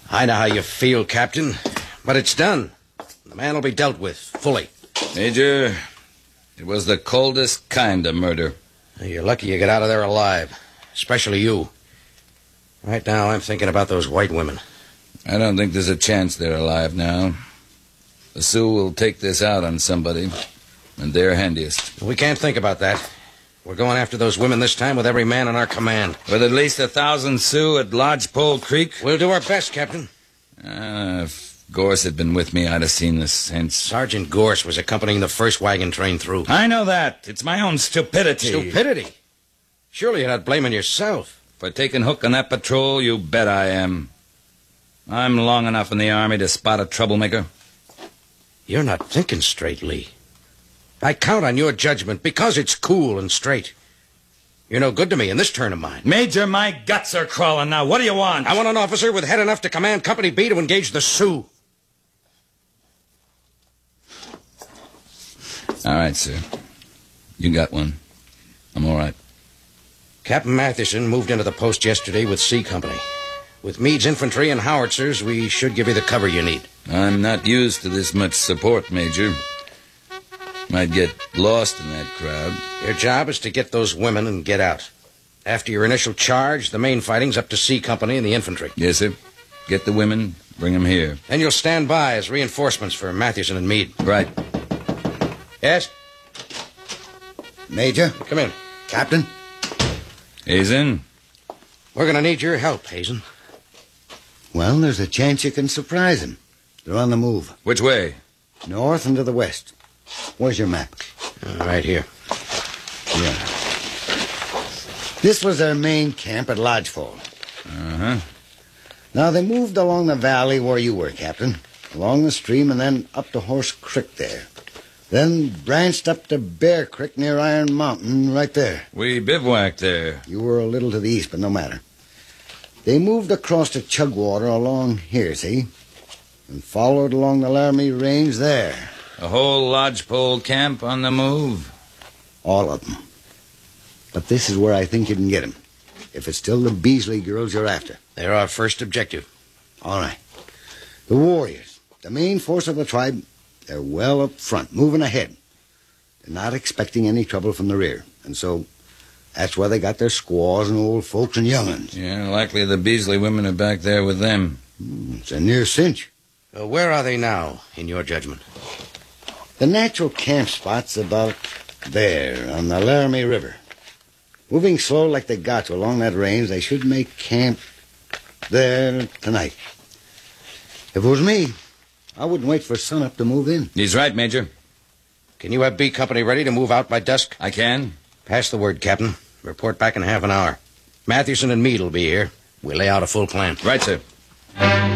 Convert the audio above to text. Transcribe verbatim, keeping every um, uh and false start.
I know how you feel, Captain, but it's done. The man will be dealt with, fully. Major, it was the coldest kind of murder. You're lucky you got out of there alive, especially you. Right now, I'm thinking about those white women. I don't think there's a chance they're alive now. The Sioux will take this out on somebody, and they're handiest. We can't think about that. We're going after those women this time with every man in our command. With at least a thousand Sioux at Lodgepole Creek? We'll do our best, Captain. Uh, if Gorse had been with me, I'd have seen this hence. Sergeant Gorse was accompanying the first wagon train through. I know that. It's my own stupidity. Stupidity? Surely you're not blaming yourself. For taking hook on that patrol, you bet I am. I'm long enough in the Army to spot a troublemaker. You're not thinking straight, Lee. I count on your judgment because it's cool and straight. You're no good to me in this turn of mine. Major, my guts are crawling now. What do you want? I want an officer with head enough to command Company B to engage the Sioux. All right, sir. You got one. I'm all right. Captain Matheson moved into the post yesterday with C Company. With Meade's infantry and howitzers, we should give you the cover you need. I'm not used to this much support, Major. Might get lost in that crowd. Your job is to get those women and get out. After your initial charge, the main fighting's up to C Company and the infantry. Yes, sir. Get the women, bring them here. Then you'll stand by as reinforcements for Matheson and Meade. Right. Yes? Major? Come in. Captain? Hazen? We're going to need your help, Hazen. Well, there's a chance you can surprise him. They're on the move. Which way? North and to the west. Where's your map? Uh, right here. Yeah. This was their main camp at Lodgepole. Uh-huh. Now, they moved along the valley where you were, Captain. Along the stream and then up to Horse Creek there. Then branched up to Bear Creek near Iron Mountain right there. We bivouacked there. You were a little to the east, but no matter. They moved across to Chugwater along here, see? And followed along the Laramie Range there. A whole lodgepole camp on the move? All of them. But this is where I think you can get them. If it's still the Beasley girls you're after. They're our first objective. All right. The warriors, the main force of the tribe, they're well up front, moving ahead. They're not expecting any trouble from the rear. And so that's where they got their squaws and old folks and young'uns. Yeah, likely the Beasley women are back there with them. Mm, it's a near cinch. Uh, where are they now, in your judgment? The natural camp spot's about there, on the Laramie River. Moving slow like they got to along that range, they should make camp there tonight. If it was me, I wouldn't wait for sunup to move in. He's right, Major. Can you have B Company ready to move out by dusk? I can. Pass the word, Captain. Report back in half an hour. Matheson and Meade will be here. We'll lay out a full plan. Right, sir.